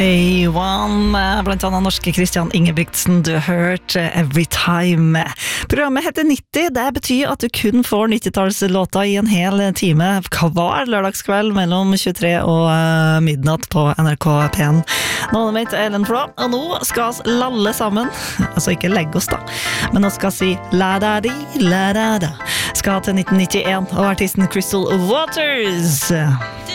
A1, blant annet norske Christian Ingebrigtsen, du har hørt Every Time. Programmet heter 90, det betyr at du kun får 90-tallslåter i en hel time hver lørdagskveld mellom 23 og midnatt på NRK P1. Navnet mitt Ellen Flå, og nå skal vi lalle sammen, altså ikke legge oss da, men nå skal vi si la-da-di, la-da-da, skal til 1991, og artisten Crystal Waters.